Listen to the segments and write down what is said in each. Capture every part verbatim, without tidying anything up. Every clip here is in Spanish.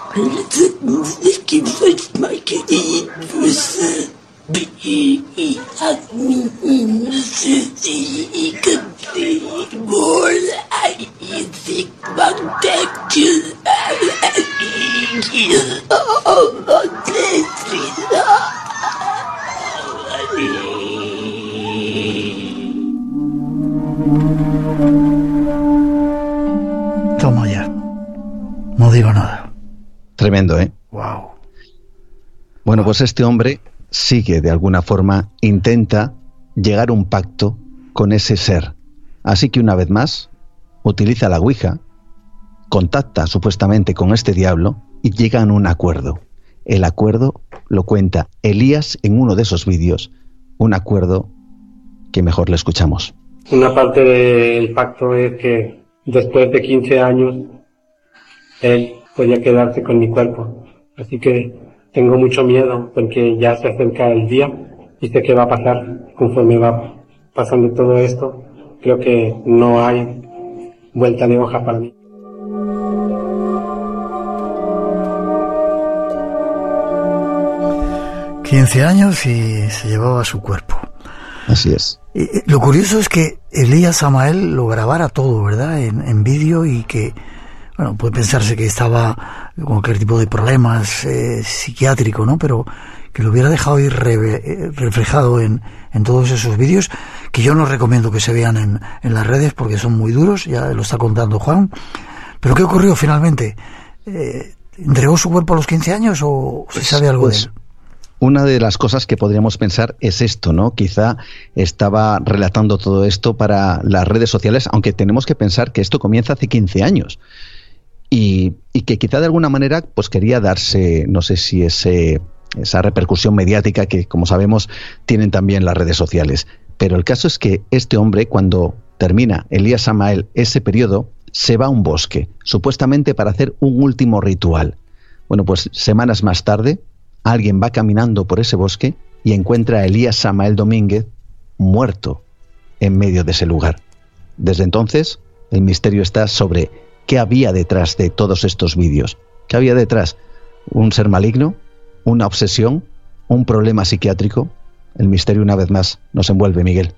Toma ya. No digo nada. Tremendo, ¿eh? Wow. Bueno, pues este hombre sigue de alguna forma, intenta llegar a un pacto con ese ser. Así que una vez más, utiliza la Ouija, contacta supuestamente con este diablo y llegan a un acuerdo. El acuerdo lo cuenta Elías en uno de esos vídeos, un acuerdo que mejor le escuchamos. Una parte del pacto es que después de quince años él podía quedarse con mi cuerpo. Así que tengo mucho miedo porque ya se acerca el día y sé qué va a pasar conforme va pasando todo esto. Creo que no hay vuelta de hoja para mí. quince años y se llevaba su cuerpo. Así es. Y lo curioso es que Elías Samael lo grabara todo, ¿verdad? En, en vídeo, y que, bueno, puede pensarse que estaba con cualquier tipo de problemas eh, psiquiátrico, ¿no? Pero que lo hubiera dejado ir re, reflejado en, en todos esos vídeos, que yo no recomiendo que se vean en, en las redes porque son muy duros, ya lo está contando Juan. Pero ¿qué ocurrió finalmente? Eh, ¿Entregó su cuerpo a los quince años o se sabe algo pues, de él? Una de las cosas que podríamos pensar es esto, ¿no? Quizá estaba relatando todo esto para las redes sociales, aunque tenemos que pensar que esto comienza hace quince años. Y, y que quizá de alguna manera pues quería darse, no sé si ese, esa repercusión mediática que, como sabemos, tienen también las redes sociales. Pero el caso es que este hombre, cuando termina Elías Samael ese periodo, se va a un bosque, supuestamente para hacer un último ritual. Bueno, pues semanas más tarde, alguien va caminando por ese bosque y encuentra a Elías Samael Domínguez muerto en medio de ese lugar. Desde entonces, el misterio está sobre qué había detrás de todos estos vídeos. ¿Qué había detrás? ¿Un ser maligno? ¿Una obsesión? ¿Un problema psiquiátrico? El misterio una vez más nos envuelve, Miguel.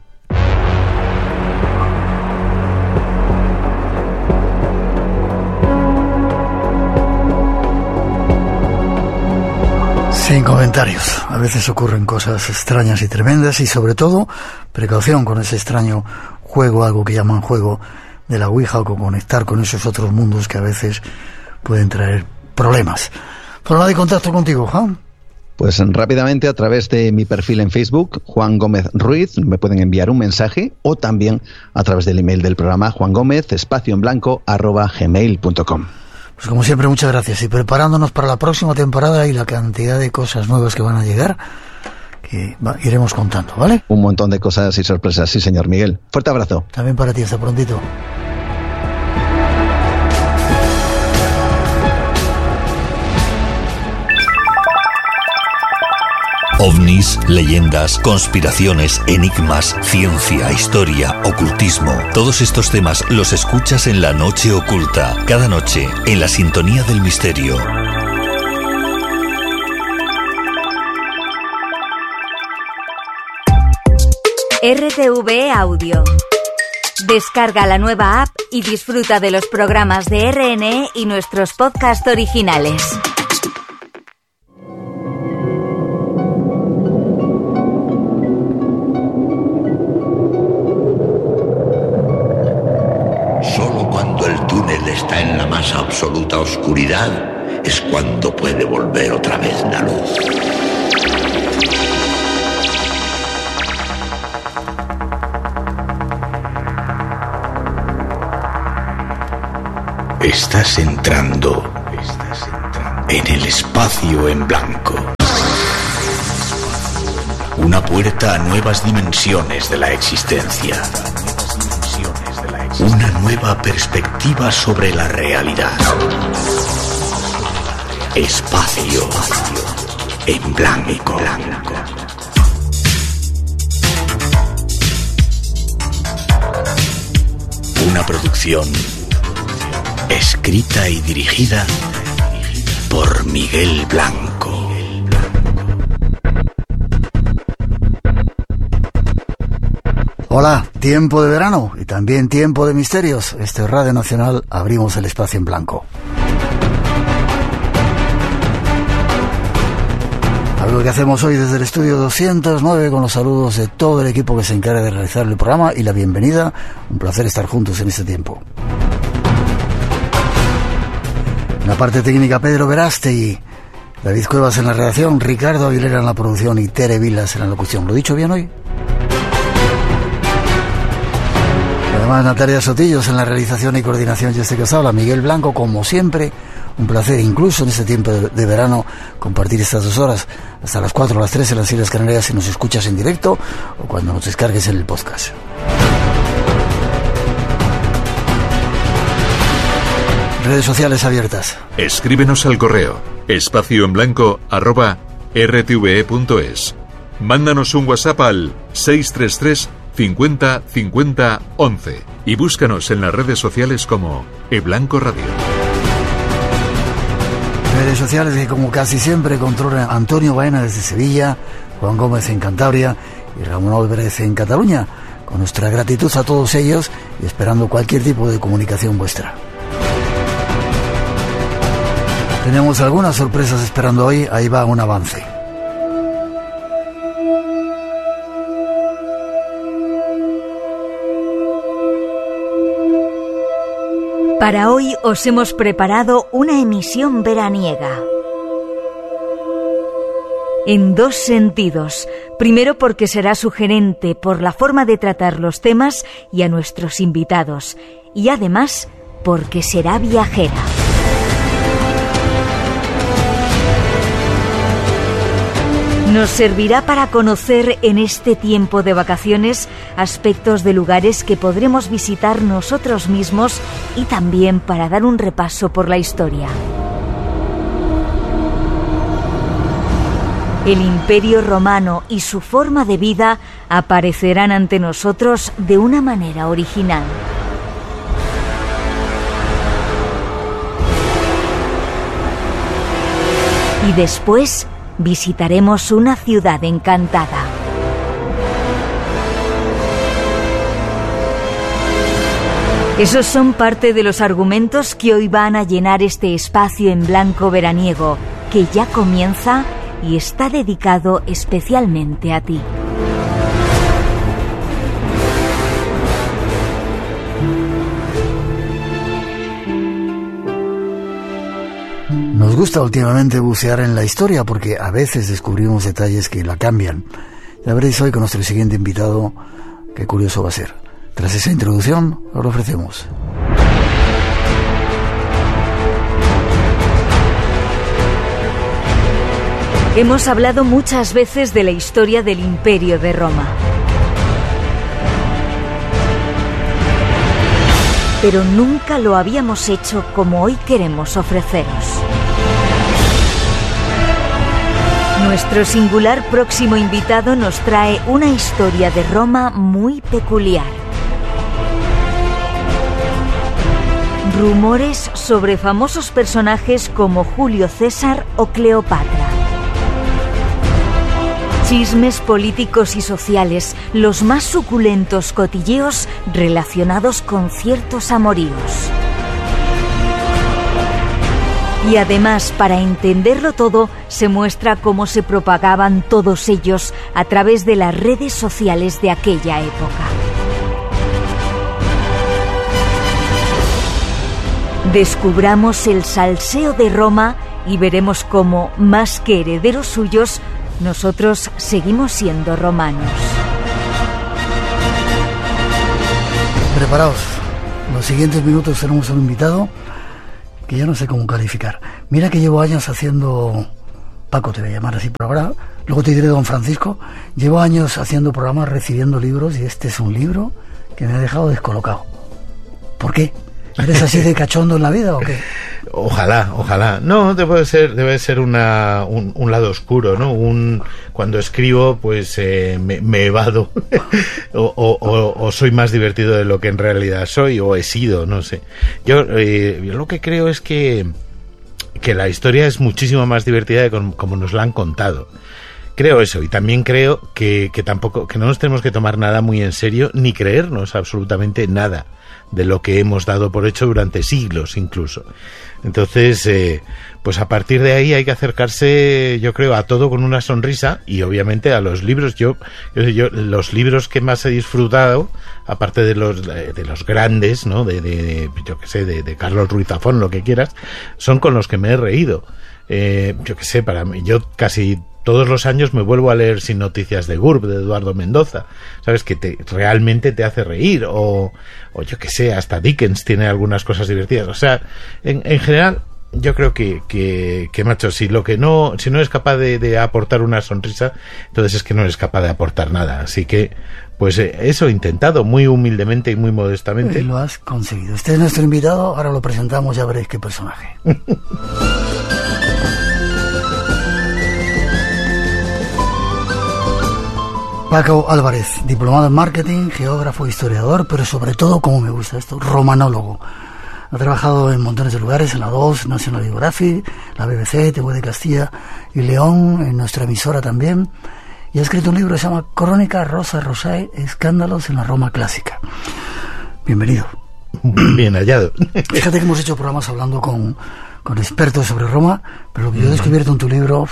Sin comentarios. A veces ocurren cosas extrañas y tremendas, y sobre todo, precaución con ese extraño juego, algo que llaman juego de la Ouija, o con conectar con esos otros mundos que a veces pueden traer problemas. ¿Forma de contacto contigo, Juan? Pues rápidamente a través de mi perfil en Facebook, Juan Gómez Ruiz, me pueden enviar un mensaje, o también a través del email del programa, Juan Gómez, espacio en blanco, arroba gmail punto com. Pues como siempre, muchas gracias, y preparándonos para la próxima temporada y la cantidad de cosas nuevas que van a llegar, que va, iremos contando, ¿vale? Un montón de cosas y sorpresas, sí señor Miguel. Fuerte abrazo. También para ti, hasta prontito. Ovnis, leyendas, conspiraciones, enigmas, ciencia, historia, ocultismo. Todos estos temas los escuchas en La Noche Oculta, cada noche, en la sintonía del misterio. R T V Audio. Descarga la nueva app y disfruta de los programas de R N E y nuestros podcasts originales. Está en la más absoluta oscuridad, es cuando puede volver otra vez la luz. Estás entrando, estás entrando en el espacio en blanco. Una puerta a nuevas dimensiones de la existencia. Una nueva perspectiva sobre la realidad. Espacio en blanco. Una producción escrita y dirigida por Miguel Blanco. Hola, tiempo de verano y también tiempo de misterios. Este es Radio Nacional, abrimos el espacio en blanco. Algo que hacemos hoy desde el estudio doscientos nueve con los saludos de todo el equipo que se encarga de realizar el programa y la bienvenida. Un placer estar juntos en este tiempo. En la parte técnica, Pedro Verástegui, David Cuevas en la redacción, Ricardo Aguilera en la producción y Tere Vilas en la locución. ¿Lo he dicho bien hoy? Además, Natalia Sotillos en la realización y coordinación. Yo sé que os habla Miguel Blanco, como siempre. Un placer, incluso en este tiempo de, de verano, compartir estas dos horas, hasta las cuatro o las tres en las Islas Canarias, si nos escuchas en directo o cuando nos descargues en el podcast. Redes sociales abiertas. Escríbenos al correo espacio en blanco arroba r t v e punto es. Mándanos un WhatsApp al seis tres tres cincuenta cincuenta once y búscanos en las redes sociales como eBlanco Radio. Redes sociales que, como casi siempre, controlan Antonio Baena desde Sevilla, Juan Gómez en Cantabria y Ramón Álvarez en Cataluña. Con nuestra gratitud a todos ellos y esperando cualquier tipo de comunicación vuestra. Tenemos algunas sorpresas esperando hoy, ahí va un avance. Para hoy os hemos preparado una emisión veraniega. En dos sentidos. Primero, porque será sugerente por la forma de tratar los temas y a nuestros invitados. Y además, porque será viajera. Nos servirá para conocer en este tiempo de vacaciones aspectos de lugares que podremos visitar nosotros mismos y también para dar un repaso por la historia. El Imperio Romano y su forma de vida aparecerán ante nosotros de una manera original. Y después visitaremos una ciudad encantada. Esos son parte de los argumentos que hoy van a llenar este espacio en blanco veraniego, que ya comienza y está dedicado especialmente a ti. Nos gusta últimamente bucear en la historia porque a veces descubrimos detalles que la cambian. Ya veréis hoy con nuestro siguiente invitado qué curioso va a ser. Tras esa introducción, os lo ofrecemos. Hemos hablado muchas veces de la historia del Imperio de Roma. Pero nunca lo habíamos hecho como hoy queremos ofreceros. Nuestro singular próximo invitado nos trae una historia de Roma muy peculiar. Rumores sobre famosos personajes como Julio César o Cleopatra. Chismes políticos y sociales, los más suculentos cotilleos relacionados con ciertos amoríos. Y además, para entenderlo todo, se muestra cómo se propagaban todos ellos a través de las redes sociales de aquella época. Descubramos el salseo de Roma y veremos cómo, más que herederos suyos, nosotros seguimos siendo romanos. Preparaos. En los siguientes minutos tenemos un invitado que ya no sé cómo calificar. Mira que llevo años haciendo... Paco te voy a llamar así por ahora. Luego te diré Don Francisco. Llevo años haciendo programas, recibiendo libros, y este es un libro que me ha dejado descolocado. ¿Por qué? ¿Eres así de cachondo en la vida o qué? Ojalá, ojalá. No, debe ser, debe ser una, un, un lado oscuro, ¿no? Un, cuando escribo, pues eh, me, me evado o, o, o, o soy más divertido de lo que en realidad soy o he sido, no sé. Yo, eh, yo lo que creo es que que la historia es muchísimo más divertida de como, como nos la han contado. Creo eso, y también creo que, que tampoco, que no nos tenemos que tomar nada muy en serio, ni creernos absolutamente nada de lo que hemos dado por hecho durante siglos incluso. Entonces, eh, pues a partir de ahí hay que acercarse, yo creo, a todo con una sonrisa, y obviamente a los libros. Yo, yo, yo los libros que más he disfrutado, aparte de los de los grandes, ¿no? De, de, de yo qué sé, de, de Carlos Ruiz Zafón, lo que quieras, son con los que me he reído. Eh, yo qué sé, para mí, yo casi todos los años me vuelvo a leer Sin noticias de Gurb, de Eduardo Mendoza, sabes, que te, realmente te hace reír, o, o yo que sé, hasta Dickens tiene algunas cosas divertidas. O sea, en, en general, yo creo que, que, que macho, si lo que no, si no es capaz de, de aportar una sonrisa, entonces es que no eres capaz de aportar nada. Así que, pues eso he intentado, muy humildemente y muy modestamente. Y lo has conseguido. Este es nuestro invitado, ahora lo presentamos, ya veréis qué personaje. Paco Álvarez, diplomado en marketing, geógrafo, historiador, pero sobre todo, como me gusta esto, romanólogo. Ha trabajado en montones de lugares, en la dos, National Geographic, la B B C, T V de Castilla y León, en nuestra emisora también. Y ha escrito un libro que se llama Crónica Rosa Rosae, Escándalos en la Roma Clásica. Bienvenido. Bien hallado. Fíjate que hemos hecho programas hablando con, con expertos sobre Roma, pero lo que yo he descubierto en tu libro...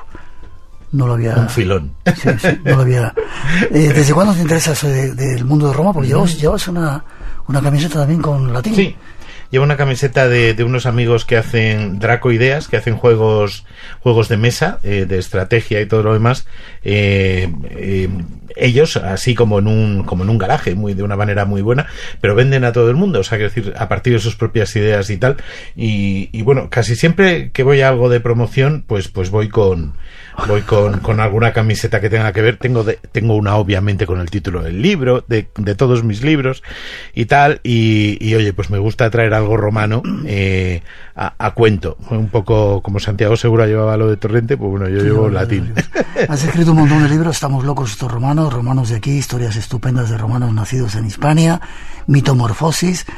No lo había... Un filón. Sí, sí, no lo había... Eh, ¿Desde cuándo te interesa eso de, del mundo de Roma? Porque llevas, llevas una, una camiseta también con latín. Sí, llevo una camiseta de, de unos amigos que hacen Draco Ideas, que hacen juegos juegos de mesa, eh, de estrategia y todo lo demás. Eh, eh, ellos, así como en un como en un garaje, muy de una manera muy buena, pero venden a todo el mundo, o sea, quiero decir, a partir de sus propias ideas y tal. Y, y bueno, casi siempre que voy a algo de promoción, pues pues voy con... Voy con, con alguna camiseta que tenga que ver. Tengo de, tengo una obviamente con el título del libro, de, de todos mis libros y tal. Y, y oye, pues me gusta traer algo romano eh, a, a cuento. Un poco como Santiago Segura llevaba lo de Torrente, pues bueno, yo sí, llevo latín. Has escrito un montón de libros. Estamos locos estos romanos, romanos de aquí, historias estupendas de romanos nacidos en Hispania, mitomorfosis.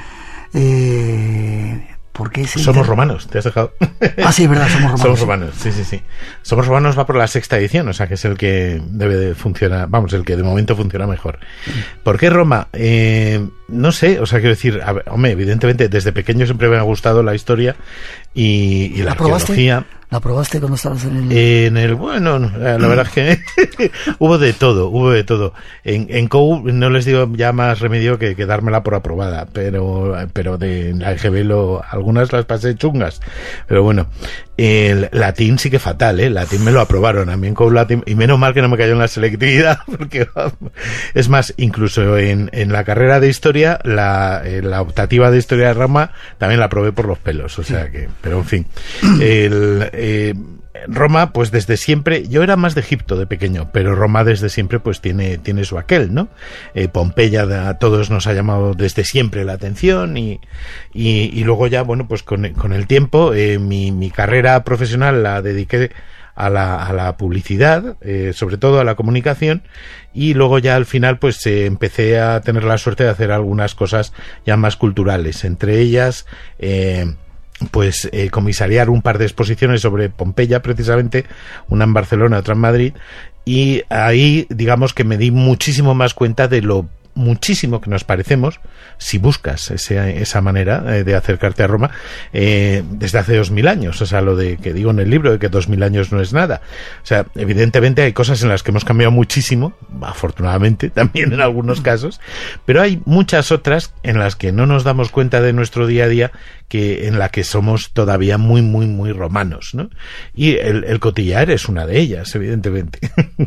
Eh... Porque somos inter... romanos, te has dejado. Ah, sí, verdad, somos romanos. Somos romanos, sí, sí, sí. Somos romanos va por la sexta edición, o sea que es el que debe de funcionar, vamos, el que de momento funciona mejor. ¿Por qué Roma? Eh, no sé, o sea, quiero decir, a ver, hombre, evidentemente desde pequeño siempre me ha gustado la historia y, y la, ¿La arqueología. Probaste? ¿La probaste cuando estabas en el...? En el, bueno, la verdad es que hubo de todo, hubo de todo. En, en C O U no les digo ya más remedio que, que dármela por aprobada, pero pero de la E G B lo, algunas las pasé chungas. Pero bueno, el latín sí que fatal, ¿eh? Latín me lo aprobaron, a mí en C O U latín, y menos mal que no me cayó en la selectividad, porque es más, incluso en, en la carrera de historia, la, la optativa de historia de Roma también la aprobé por los pelos, o sea que, pero en fin, el... Eh, Roma, pues desde siempre, yo era más de Egipto de pequeño, pero Roma desde siempre pues tiene, tiene su aquel, ¿no? Eh, Pompeya a todos nos ha llamado desde siempre la atención y, y, y luego ya, bueno, pues con, con el tiempo eh, mi, mi carrera profesional la dediqué a la, a la publicidad, eh, sobre todo a la comunicación, y luego ya al final pues eh, empecé a tener la suerte de hacer algunas cosas ya más culturales, entre ellas... Eh, pues eh, comisariar un par de exposiciones sobre Pompeya, precisamente, una en Barcelona, otra en Madrid, y ahí digamos que me di muchísimo más cuenta de lo muchísimo que nos parecemos si buscas ese, esa manera eh, de acercarte a Roma eh, desde hace dos mil años, o sea, lo de que digo en el libro de que dos mil años no es nada, o sea, evidentemente hay cosas en las que hemos cambiado muchísimo, afortunadamente también en algunos casos, pero hay muchas otras en las que no nos damos cuenta de nuestro día a día, que en la que somos todavía muy muy muy romanos, ¿no? Y el, el cotillar es una de ellas, evidentemente.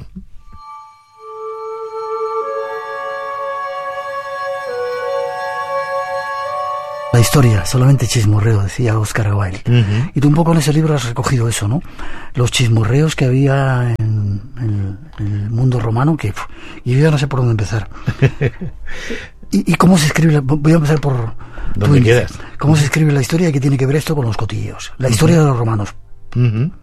La historia, solamente chismorreo, decía Oscar Wilde. Uh-huh. Y tú un poco en ese libro has recogido eso, ¿no? Los chismorreos que había en, en, en el mundo romano, que pff, y yo ya no sé por dónde empezar. ¿Y, y cómo se escribe? La, voy a empezar por... ¿Dónde quedas? ¿Cómo uh-huh. se escribe la historia y qué tiene que ver esto con los cotilleos? La historia uh-huh. de los romanos. Uh-huh.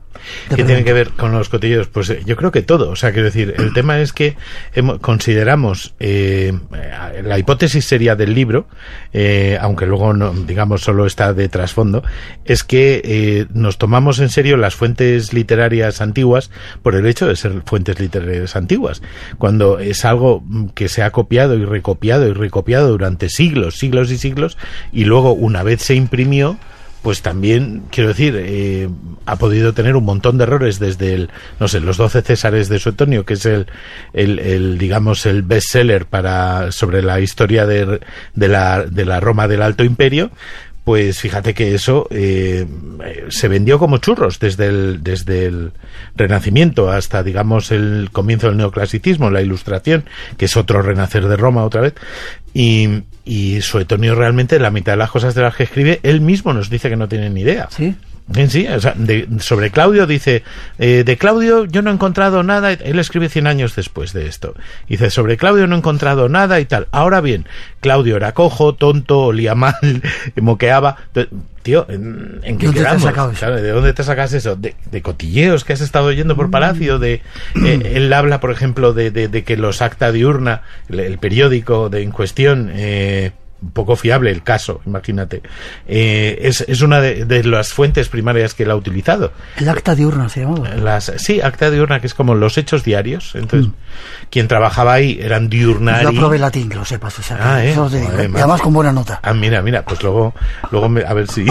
¿Qué tiene que ver con los cotilleos? Pues eh, yo creo que todo. O sea, quiero decir, el tema es que hemos, consideramos eh, la hipótesis seria del libro, eh, aunque luego, no, digamos, solo está de trasfondo, es que eh, nos tomamos en serio las fuentes literarias antiguas por el hecho de ser fuentes literarias antiguas. Cuando es algo que se ha copiado y recopiado y recopiado durante siglos, siglos y siglos, y luego una vez se imprimió, pues también, quiero decir, eh, ha podido tener un montón de errores desde el, no sé, los doce Césares de Suetonio, que es el, el, el digamos, el bestseller para, sobre la historia de, de la, de la Roma del Alto Imperio. Pues fíjate que eso eh, se vendió como churros desde el, desde el Renacimiento hasta, digamos, el comienzo del neoclasicismo, la Ilustración, que es otro renacer de Roma otra vez. Y, y Suetonio realmente, la mitad de las cosas de las que escribe, él mismo nos dice que no tiene ni idea. ¿Sí? Sí, o sea, de, sobre Claudio dice, eh, de Claudio yo no he encontrado nada. Él escribe cien años después de esto. Dice, sobre Claudio no he encontrado nada y tal. Ahora bien, Claudio era cojo, tonto, olía mal, moqueaba. Tío, ¿en, en qué quedamos? Claro, ¿de dónde te sacas eso? De, de cotilleos que has estado oyendo por Palacio. De eh, él habla, por ejemplo, de, de, de que los Acta Diurna, el, el periódico de en cuestión, eh, poco fiable el caso, imagínate, eh, es, es una de, de las fuentes primarias que él ha utilizado. El Acta Diurna se llamaba. Las, sí, Acta Diurna, que es como los hechos diarios. Entonces, mm. quien trabajaba ahí eran diurnari. Yo probé latín, que lo sepas. O sea, ah, ¿eh? Eso te digo. Y además con buena nota. Ah, mira, mira, pues luego, luego me, a ver si...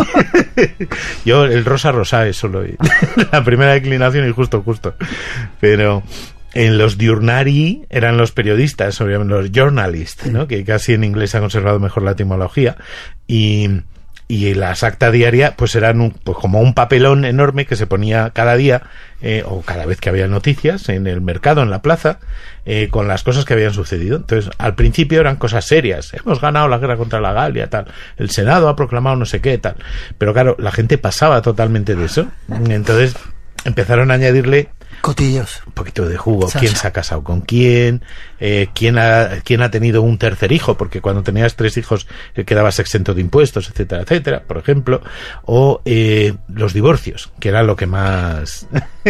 Yo el rosa rosa es solo la primera declinación y justo, justo. Pero... En los diurnari eran los periodistas, los journalists, ¿no? Que casi en inglés ha conservado mejor la etimología. Y, y las acta diaria, pues eran un, pues como un papelón enorme que se ponía cada día, eh, o cada vez que había noticias, en el mercado, en la plaza, eh, con las cosas que habían sucedido. Entonces, al principio eran cosas serias. Hemos ganado la guerra contra la Galia, tal. El Senado ha proclamado no sé qué, tal. Pero claro, la gente pasaba totalmente de eso. Entonces, empezaron a añadirle cotillos, un poquito de jugo. Salsa. ¿Quién se ha casado con quién? Eh, ¿quién, ha, ¿Quién ha tenido un tercer hijo? Porque cuando tenías tres hijos eh, quedabas exento de impuestos, etcétera, etcétera, por ejemplo. O eh, los divorcios, que era lo que más...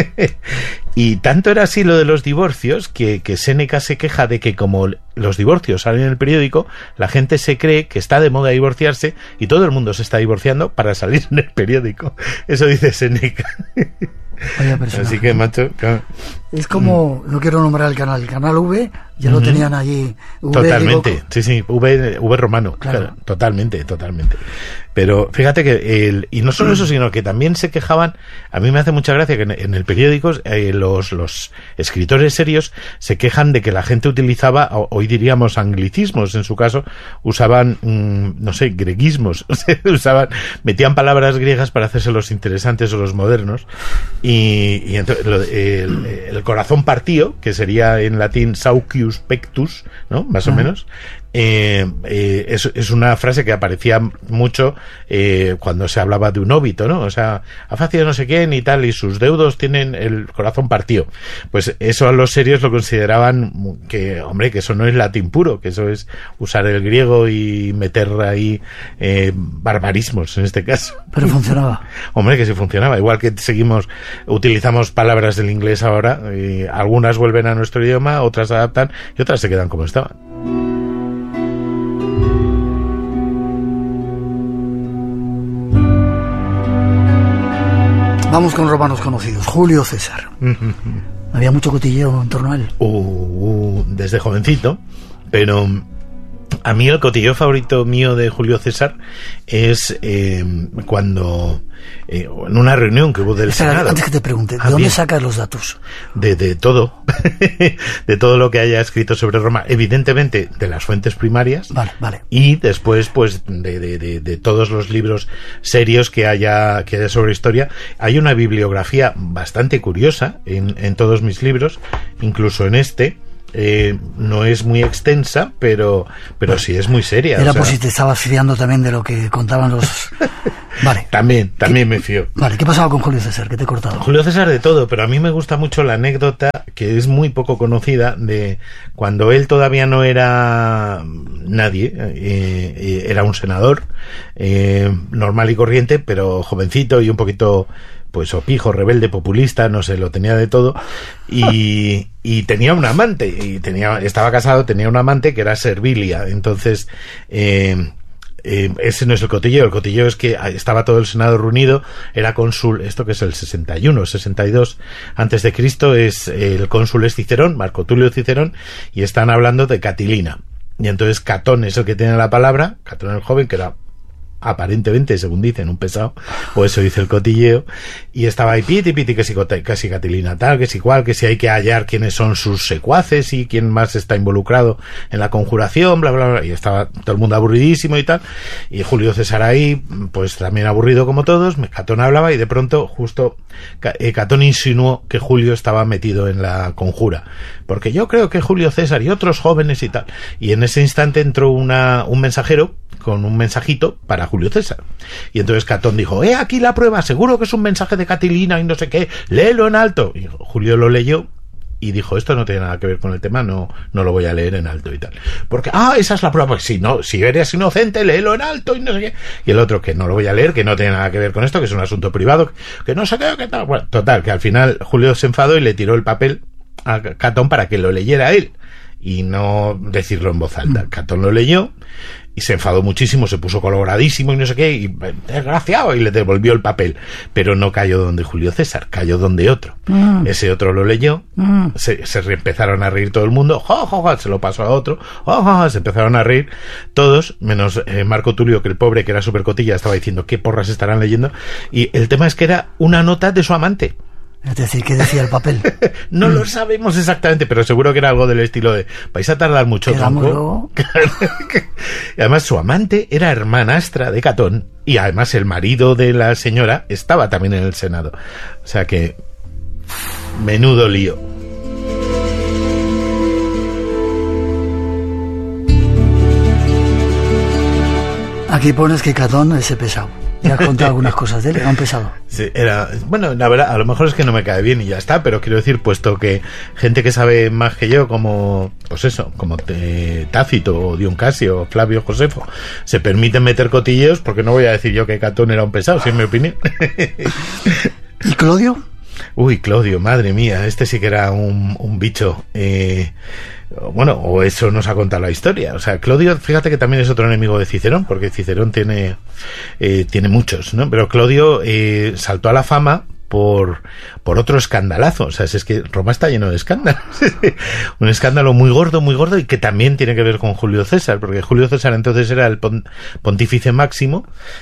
Y tanto era así lo de los divorcios que, que Séneca se queja de que como los divorcios salen en el periódico, la gente se cree que está de moda divorciarse y todo el mundo se está divorciando para salir en el periódico. Eso dice Séneca. Así que, macho, claro. Es como, no quiero nombrar el canal, el canal V, ya uh-huh. lo tenían allí. V, totalmente, digo, sí, sí, V, V romano, claro. claro, totalmente, totalmente. Pero fíjate que, el, y no solo eso, sino que también se quejaban, a mí me hace mucha gracia que en, en el periódico eh, los, los escritores serios se quejan de que la gente utilizaba, hoy diríamos anglicismos, en su caso, usaban, mmm, no sé, greguismos, o sea, usaban, metían palabras griegas para hacerse los interesantes o los modernos, y, y entonces lo, el, el corazón partido, que sería en latín saucius pectus, ¿no? Más o menos. Eh, eh, es, es una frase que aparecía mucho eh, cuando se hablaba de un óbito, ¿no? O sea, ha fallecido no sé quién y tal, y sus deudos tienen el corazón partido. Pues eso a los serios lo consideraban que, hombre, que eso no es latín puro, que eso es usar el griego y meter ahí eh, barbarismos en este caso. Pero funcionaba. Hombre, que sí funcionaba. Igual que seguimos, utilizamos palabras del inglés ahora, y algunas vuelven a nuestro idioma, otras se adaptan y otras se quedan como estaban. Vamos con romanos conocidos. Julio César. Había mucho cotilleo en torno a él. Uh, uh, desde jovencito, pero a mí el cotilleo favorito mío de Julio César es eh, cuando eh, en una reunión que hubo del Espera, Senado. Antes que te pregunte, ¿de ah, dónde bien. sacas los datos? De, de todo, de todo lo que haya escrito sobre Roma, evidentemente de las fuentes primarias, vale, vale. Y después pues de, de, de, de todos los libros serios que haya, que haya sobre historia. Hay una bibliografía bastante curiosa en, en todos mis libros, incluso en este. Eh, no es muy extensa, pero pero sí es muy seria. Era o sea... por si te estabas fiando también de lo que contaban los Vale. También, también me fío. Vale, ¿qué pasaba con Julio César? ¿Qué te he cortado? Julio César de todo, pero a mí me gusta mucho la anécdota, que es muy poco conocida, de cuando él todavía no era nadie, eh, era un senador eh, normal y corriente, pero jovencito y un poquito, pues, opijo, rebelde, populista, no sé, lo tenía de todo, y, y tenía un amante, y tenía, estaba casado, tenía un amante que era Servilia. Entonces, eh, Eh, ese no es el cotilleo. El cotilleo es que estaba todo el Senado reunido, era cónsul, esto que es el sesenta y uno, sesenta y dos antes de Cristo, es el cónsul es Cicerón, Marco Tulio Cicerón, y están hablando de Catilina. Y entonces Catón es el que tiene la palabra, Catón el joven, que era aparentemente, según dicen, un pesado, o eso dice el cotilleo, y estaba ahí piti piti que si, que si Catilina tal, que si cual, que si hay que hallar quiénes son sus secuaces y quién más está involucrado en la conjuración, bla bla bla, y estaba todo el mundo aburridísimo y tal, y Julio César ahí, pues también aburrido como todos. Catón hablaba y de pronto justo Catón insinuó que Julio estaba metido en la conjura, porque yo creo que Julio César y otros jóvenes y tal, y en ese instante entró una, un mensajero con un mensajito para Julio César. Y entonces Catón dijo, eh, aquí la prueba, seguro que es un mensaje de Catilina y no sé qué, léelo en alto. Y Julio lo leyó y dijo, esto no tiene nada que ver con el tema, no, no lo voy a leer en alto y tal. Porque, ah, esa es la prueba, pues si no, si eres inocente, léelo en alto y no sé qué. Y el otro, que no lo voy a leer, que no tiene nada que ver con esto, que es un asunto privado, que no sé qué, que tal. Bueno, total, que al final Julio se enfadó y le tiró el papel a Catón para que lo leyera él y no decirlo en voz alta. Catón lo leyó y se enfadó muchísimo, se puso coloradísimo y no sé qué, y desgraciado, y le devolvió el papel, pero no cayó donde Julio César, cayó donde otro. Mm. Ese otro lo leyó, mm. se, se empezaron a reír todo el mundo, jo, jo, jo, se lo pasó a otro, jo, jo, jo, se empezaron a reír todos, menos eh, Marco Tulio, que el pobre, que era súper cotilla, estaba diciendo, ¿qué porras estarán leyendo? Y el tema es que era una nota de su amante. Es decir, ¿qué decía el papel? No lo sabemos exactamente, pero seguro que era algo del estilo de vais a tardar mucho, tronco. Y además su amante era hermanastra de Catón, y además el marido de la señora estaba también en el Senado. O sea que menudo lío. Aquí pones que Catón es pesado. Ya has contado algunas cosas de él, era un pesado. Sí, era, bueno, la verdad, a lo mejor es que no me cae bien y ya está, pero quiero decir, puesto que gente que sabe más que yo, como, pues eso, como eh, Tácito o Dion Casio o Flavio Josefo, se permiten meter cotilleos, porque no voy a decir yo que Catón era un pesado, si es mi opinión. ¿Y Clodio? Uy, Clodio, madre mía, este sí que era un, un bicho. Eh, bueno, o eso nos ha contado la historia. O sea, Clodio, fíjate que también es otro enemigo de Cicerón, porque Cicerón tiene, eh, tiene muchos, ¿no? Pero Clodio eh, saltó a la fama por por otro escandalazo. O sea, es que Roma está lleno de escándalos. Un escándalo muy gordo, muy gordo, y que también tiene que ver con Julio César, porque Julio César entonces era el pontífice máximo,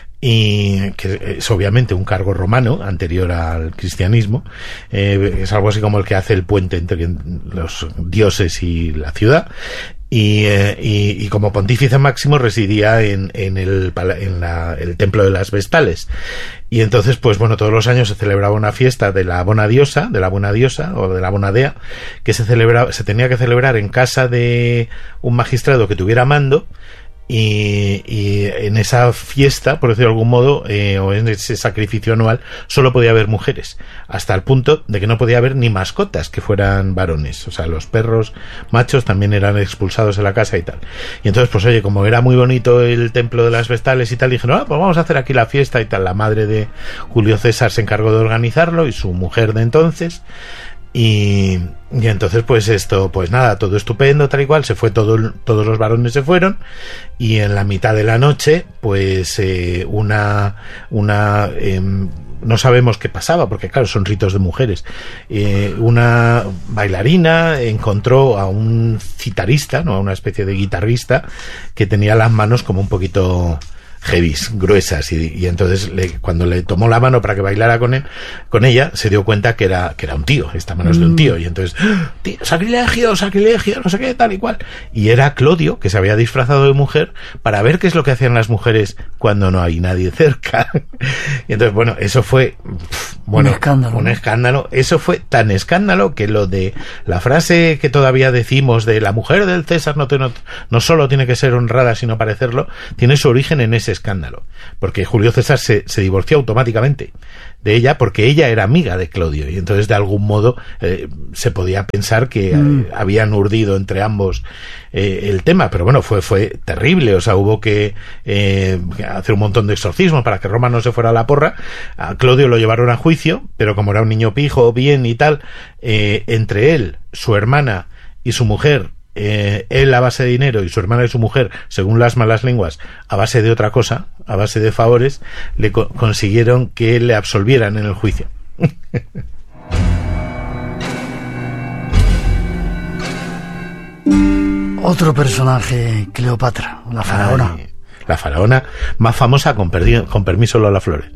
y que es obviamente un cargo romano anterior al cristianismo. Eh, es algo así como el que hace el puente entre los dioses y la ciudad. Y, eh, y, y como pontífice máximo residía en, en, el, en la, el templo de las Vestales. Y entonces, pues bueno, todos los años se celebraba una fiesta de la Bona Diosa, de la Buena Diosa o de la Bona Dea, que se celebraba, se tenía que celebrar en casa de un magistrado que tuviera mando. Y, y en esa fiesta, por decirlo de algún modo, eh, o en ese sacrificio anual, solo podía haber mujeres, hasta el punto de que no podía haber ni mascotas que fueran varones. O sea, los perros machos también eran expulsados de la casa y tal. Y entonces, pues oye, como era muy bonito el templo de las Vestales y tal, dijeron, ah, pues vamos a hacer aquí la fiesta y tal. La madre de Julio César se encargó de organizarlo, y su mujer de entonces. Y, y entonces pues esto, pues nada, todo estupendo, tal y cual, se fue todo, todos los varones se fueron, y en la mitad de la noche pues eh, una una eh, no sabemos qué pasaba, porque claro, son ritos de mujeres, eh, una bailarina encontró a un citarista, no, a una especie de guitarrista que tenía las manos como un poquito heavies, gruesas, y, y entonces le, cuando le tomó la mano para que bailara con él, con ella, se dio cuenta que era, que era un tío, esta mano es de un tío, y entonces, tío, sacrilegio, sacrilegio, no sé qué, tal y cual. Y era Clodio, que se había disfrazado de mujer para ver qué es lo que hacían las mujeres cuando no hay nadie cerca. Y entonces, bueno, eso fue pff, Bueno, un escándalo. Un escándalo. Eso fue tan escándalo que lo de la frase que todavía decimos de la mujer del César no, te, no, no solo tiene que ser honrada sino parecerlo, tiene su origen en ese escándalo. Porque Julio César se, se divorció automáticamente de ella porque ella era amiga de Clodio y entonces de algún modo eh, se podía pensar que mm. eh, habían urdido entre ambos eh, el tema, pero bueno, fue fue terrible, o sea, hubo que eh, hacer un montón de exorcismos para que Roma no se fuera a la porra. A Clodio lo llevaron a juicio, pero como era un niño pijo, bien y tal, eh, entre él, su hermana y su mujer, Eh, él a base de dinero y su hermana y su mujer, según las malas lenguas, a base de otra cosa, a base de favores, le co- consiguieron que le absolvieran en el juicio. Otro personaje, Cleopatra, la faraona. Ay, la faraona más famosa con, perdi- con permiso Lola Flores.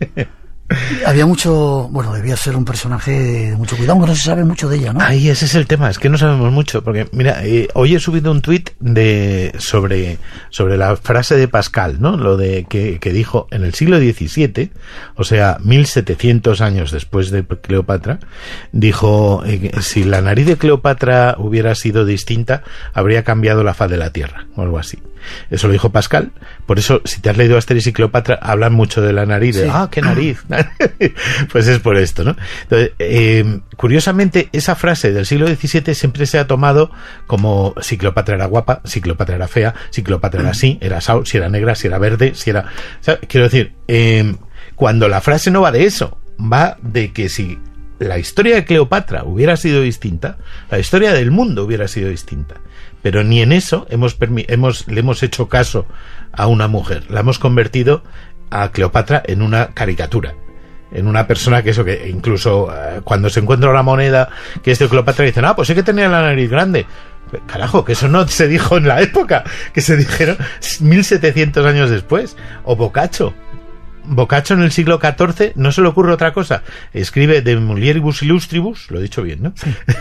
Había mucho, bueno, debía ser un personaje de mucho cuidado, aunque no se sabe mucho de ella, ¿no? Ahí ese es el tema, es que no sabemos mucho, porque mira, eh, hoy he subido un tuit de sobre sobre la frase de Pascal, ¿no? Lo de que, que dijo en el siglo diecisiete, o sea, mil setecientos años después de Cleopatra, dijo eh, si la nariz de Cleopatra hubiera sido distinta, habría cambiado la faz de la tierra, o algo así. Eso lo dijo Pascal. Por eso, si te has leído Asterix y Cleopatra, hablan mucho de la nariz, de, sí. ah, qué nariz. Pues es por esto, ¿no? Entonces, eh, curiosamente, esa frase del siglo diecisiete siempre se ha tomado como si Cleopatra era guapa, si Cleopatra era fea, si Cleopatra era así, era sao, si era negra, si era verde, si era... O sea, quiero decir, eh, cuando la frase no va de eso, va de que si la historia de Cleopatra hubiera sido distinta, la historia del mundo hubiera sido distinta. Pero ni en eso hemos, permi- hemos le hemos hecho caso a una mujer. La hemos convertido a Cleopatra en una caricatura, en una persona que eso, que incluso eh, cuando se encuentra la moneda que es de Cleopatra dicen, ah, pues sí que tenía la nariz grande. Carajo, que eso no se dijo en la época, que se dijeron mil setecientos años después. O Boccaccio. Boccaccio en el siglo catorce no se le ocurre otra cosa. Escribe De Mulieribus Illustribus, lo he dicho bien, ¿no?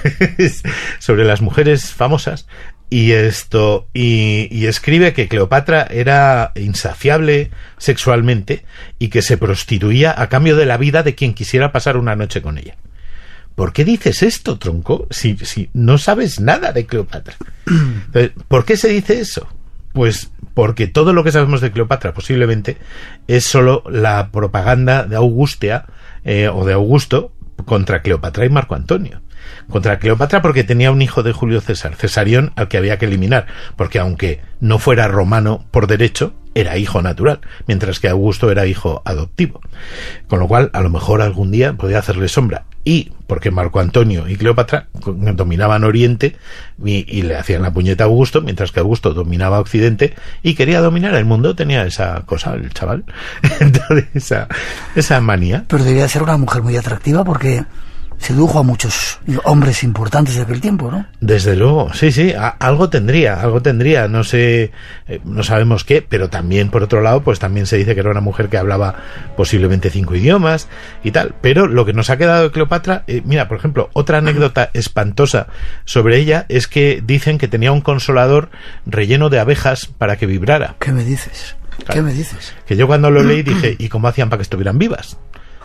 Sí. Sobre las mujeres famosas. Y esto y, y escribe que Cleopatra era insaciable sexualmente y que se prostituía a cambio de la vida de quien quisiera pasar una noche con ella. ¿Por qué dices esto, tronco? Si, si no sabes nada de Cleopatra. Entonces, ¿por qué se dice eso? Pues porque todo lo que sabemos de Cleopatra posiblemente es solo la propaganda de Augustia eh, o de Augusto contra Cleopatra y Marco Antonio. Contra Cleopatra porque tenía un hijo de Julio César, Cesarión, al que había que eliminar, porque aunque no fuera romano por derecho, era hijo natural, mientras que Augusto era hijo adoptivo. Con lo cual, a lo mejor algún día podía hacerle sombra. Y porque Marco Antonio y Cleopatra dominaban Oriente y, y le hacían la puñeta a Augusto, mientras que Augusto dominaba Occidente y quería dominar el mundo, tenía esa cosa, el chaval. Entonces, esa, esa manía. Pero debía ser una mujer muy atractiva porque sedujo a muchos hombres importantes de aquel tiempo, ¿no? Desde luego, sí, sí, a, algo tendría, algo tendría, no sé, eh, no sabemos qué, pero también, por otro lado, pues también se dice que era una mujer que hablaba posiblemente cinco idiomas y tal, pero lo que nos ha quedado de Cleopatra, eh, mira, por ejemplo, otra anécdota espantosa sobre ella es que dicen que tenía un consolador relleno de abejas para que vibrara. ¿Qué me dices? Claro. ¿Qué me dices? Que yo cuando lo leí dije, ¿y cómo hacían para que estuvieran vivas?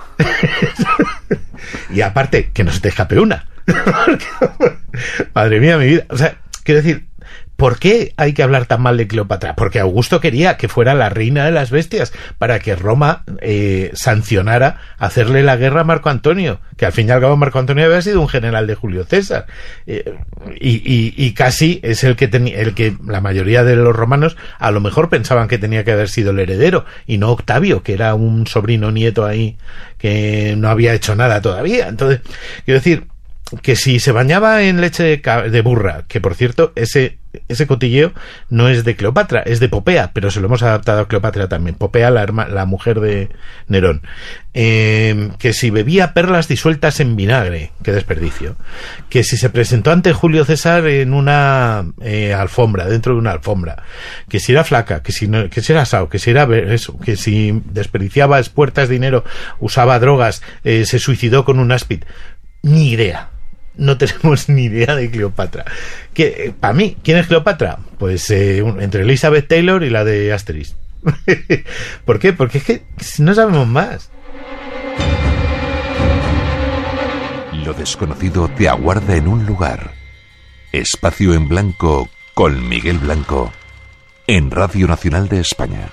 Y aparte, que no se te escape una. Madre mía, mi vida. O sea, quiero decir, ¿por qué hay que hablar tan mal de Cleopatra? Porque Augusto quería que fuera la reina de las bestias para que Roma eh, sancionara hacerle la guerra a Marco Antonio, que al fin y al cabo Marco Antonio había sido un general de Julio César, eh, y, y, y casi es el que tenía, el que la mayoría de los romanos a lo mejor pensaban que tenía que haber sido el heredero y no Octavio, que era un sobrino nieto ahí que no había hecho nada todavía. Entonces, quiero decir que si se bañaba en leche de, de burra, que por cierto ese ese cotilleo no es de Cleopatra, es de Popea, pero se lo hemos adaptado a Cleopatra también. Popea, la, herma, la mujer de Nerón. Eh, que si bebía perlas disueltas en vinagre, qué desperdicio. Que si se presentó ante Julio César en una eh, alfombra, dentro de una alfombra. Que si era flaca, que si, no, que si era asado, que si era eso, que si desperdiciaba espuertas dinero, usaba drogas, eh, se suicidó con un áspid. Ni idea. No tenemos ni idea de Cleopatra. Que eh, para mí, ¿quién es Cleopatra? Pues eh, entre Elizabeth Taylor y la de Asterix. ¿Por qué? Porque es que no sabemos más. lo desconocido te aguarda en un lugar. Espacio en Blanco con Miguel Blanco en Radio Nacional de España.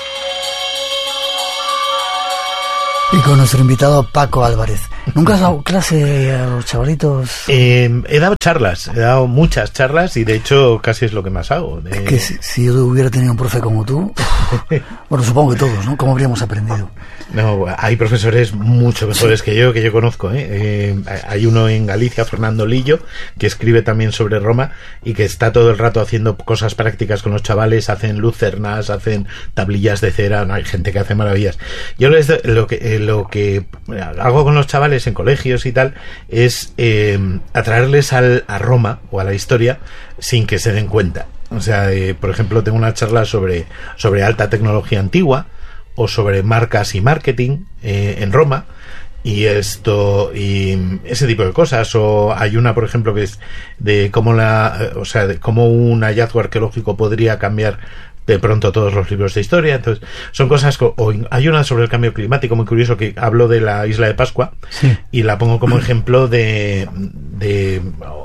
Y con nuestro invitado Paco Álvarez. ¿Nunca has dado clase a los chavalitos? Eh, he dado charlas, he dado muchas charlas y de hecho casi es lo que más hago. Es que si, si yo hubiera tenido un profe como tú, bueno, supongo que todos, ¿no? ¿Cómo habríamos aprendido? No, hay profesores mucho mejores sí. que yo, que yo conozco, ¿eh? Eh, hay uno en Galicia, Fernando Lillo, que escribe también sobre Roma y que está todo el rato haciendo cosas prácticas con los chavales, hacen lucernas, hacen tablillas de cera, no, hay gente que hace maravillas. Yo les do, lo que eh, lo que hago con los chavales en colegios y tal es eh, atraerles al, a Roma o a la historia sin que se den cuenta. O sea, eh, por ejemplo, tengo una charla sobre, sobre alta tecnología antigua o sobre marcas y marketing eh, en Roma y esto y ese tipo de cosas. O hay una, por ejemplo, que es de cómo la, o sea, de cómo un hallazgo arqueológico podría cambiar de pronto todos los libros de historia. Entonces son cosas, o hay una sobre el cambio climático muy curioso que hablo de la isla de Pascua sí. y la pongo como ejemplo de de,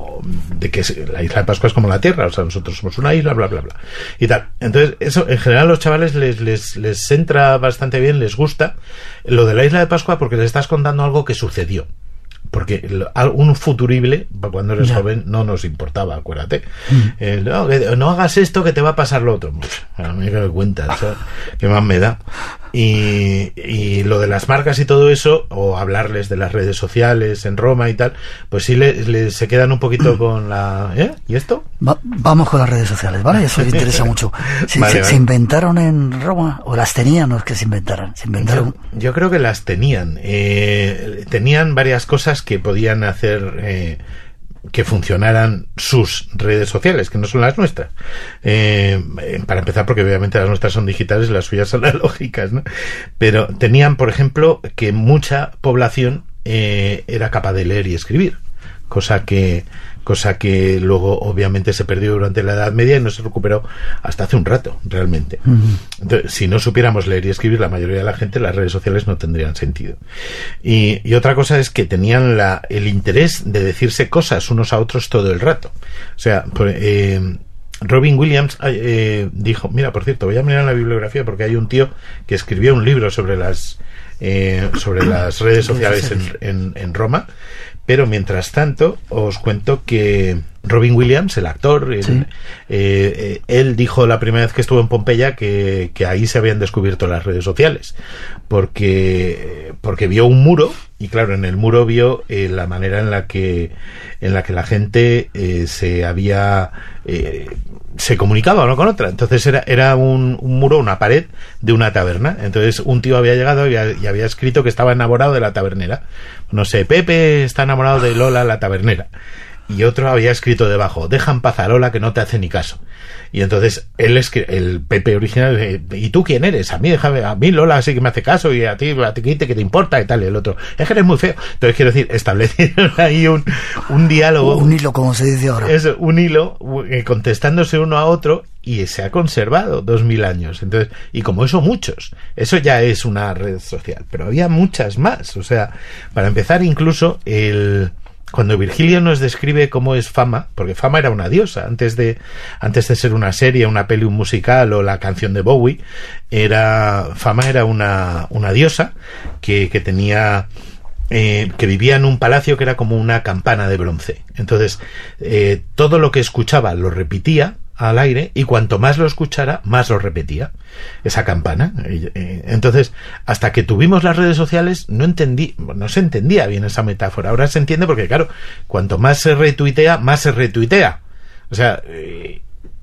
de que la isla de Pascua es como la Tierra, o sea, nosotros somos una isla, bla bla bla y tal. Entonces eso en general a los chavales les, les, les entra bastante bien, les gusta lo de la isla de Pascua porque les estás contando algo que sucedió. Porque un futurible, cuando eres ya. joven, no nos importaba, acuérdate. Mm. Eh, no, que, no hagas esto que te va a pasar lo otro. Uf, a mí que me cuentas, ¿sabes? ¿Qué más me da? Y, y lo de las marcas y todo eso, o hablarles de las redes sociales en Roma y tal, pues sí le, le, se quedan un poquito con la... ¿Eh? ¿Y esto? Va, vamos con las redes sociales, ¿vale? Eso les interesa mucho. ¿Se, vale, se, vale. ¿Se inventaron en Roma o las tenían? No es que se inventaran. ¿Se inventaron? Yo, yo creo que las tenían. Eh, tenían varias cosas que podían hacer... Eh, que funcionaran sus redes sociales, que no son las nuestras. Eh, para empezar, porque obviamente las nuestras son digitales y las suyas son analógicas, ¿no? Pero tenían, por ejemplo, que mucha población eh, era capaz de leer y escribir, cosa que cosa que luego obviamente se perdió durante la Edad Media y no se recuperó hasta hace un rato, realmente. Uh-huh. Entonces, si no supiéramos leer y escribir la mayoría de la gente, las redes sociales no tendrían sentido. Y, y otra cosa es que tenían la, el interés de decirse cosas unos a otros todo el rato. O sea, por, eh, Robin Williams eh, dijo, mira, por cierto, voy a mirar en la bibliografía porque hay un tío que escribió un libro sobre las eh, sobre las redes sociales en, en, en Roma. Pero mientras tanto, os cuento que Robin Williams, el actor, el, sí. eh, eh, él dijo la primera vez que estuvo en Pompeya que, que ahí se habían descubierto las redes sociales, porque, porque vio un muro, y claro, en el muro vio eh, la manera en la que, en la que la gente eh, se había... Eh, se comunicaba uno con otra. Entonces era, era un, un muro, una pared de una taberna. Entonces un tío había llegado y había, y había escrito que estaba enamorado de la tabernera. No sé, Pepe está enamorado de Lola la tabernera. Y otro había escrito debajo, deja en paz a Lola que no te hace ni caso. Y entonces él es que el Pepe original, eh, ¿y tú quién eres? A mí, déjame, a mí Lola sí que me hace caso y a ti, a ti que te importa y tal. Y el otro, es que eres muy feo. Entonces quiero decir, establecieron ahí un, un diálogo. Un hilo, como se dice ahora. Es un hilo eh, contestándose uno a otro y se ha conservado dos mil años. Entonces, y como eso muchos, eso ya es una red social, pero había muchas más. O sea, para empezar incluso el... Cuando Virgilio nos describe cómo es Fama, porque Fama era una diosa, antes de antes de ser una serie, una peli, un musical o la canción de Bowie, era Fama era una, una diosa que, que tenía eh, que vivía en un palacio que era como una campana de bronce. Entonces, eh, todo lo que escuchaba lo repetía al aire y cuanto más lo escuchara, más lo repetía esa campana. Entonces, hasta que tuvimos las redes sociales, no entendí, no se entendía bien esa metáfora. Ahora se entiende porque, claro, cuanto más se retuitea, más se retuitea. O sea, eh,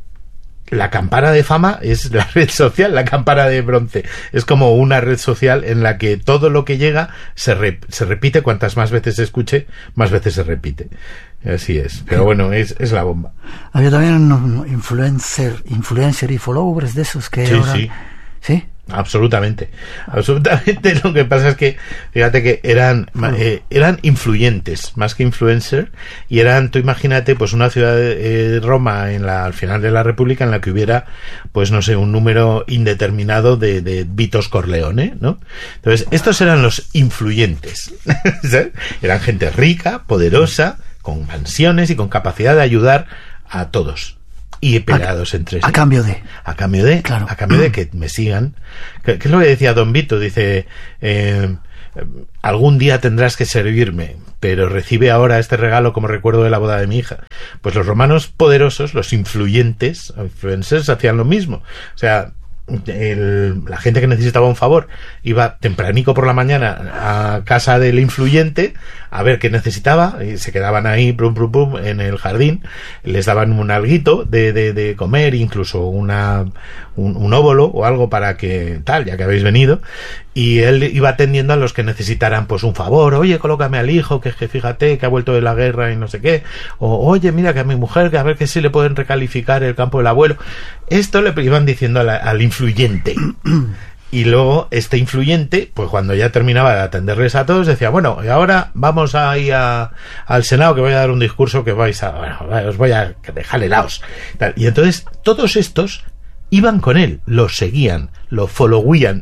la campana de Fama es la red social, la campana de bronce. Es como una red social en la que todo lo que llega se, re, se repite. Cuantas más veces se escuche, más veces se repite. Así es. Pero bueno, es, es la bomba. Había también un influencer, influencer y followers de esos que sí, ahora... Sí, ¿Sí? Absolutamente, absolutamente. Lo que pasa es que, fíjate que eran eh, eran influyentes, más que influencer, y eran, tú imagínate, pues una ciudad de eh, Roma en la, al final de la República en la que hubiera, pues no sé, un número indeterminado de, de Vitos Corleone, ¿no? Entonces, estos eran los influyentes. ¿Sabes? Eran gente rica, poderosa, con mansiones y con capacidad de ayudar a todos. Y peleados a, entre sí. A cambio de. A cambio de. Claro. A cambio de que me sigan. ¿Qué, qué es lo que decía Don Vito? Dice, eh, algún día tendrás que servirme, pero recibe ahora este regalo como recuerdo de la boda de mi hija. Pues los romanos poderosos, los influyentes, influencers, hacían lo mismo. O sea, el, la gente que necesitaba un favor iba tempranico por la mañana a casa del influyente a ver qué necesitaba, y se quedaban ahí prum, prum, prum, en el jardín, les daban un alguito de, de, de comer, incluso una un, un óvulo o algo para que tal, ya que habéis venido, y él iba atendiendo a los que necesitaran pues un favor. Oye, colócame al hijo, que es que fíjate que ha vuelto de la guerra y no sé qué, o oye, mira que a mi mujer, que a ver que si le pueden recalificar el campo del abuelo. Esto le iban diciendo a la, al influyente. Y luego este influyente, pues cuando ya terminaba de atenderles a todos, decía, bueno, y ahora vamos a ir a, al Senado, que voy a dar un discurso que vais a, bueno, os voy a dejar helados. Y entonces todos estos iban con él, lo seguían, lo follovían.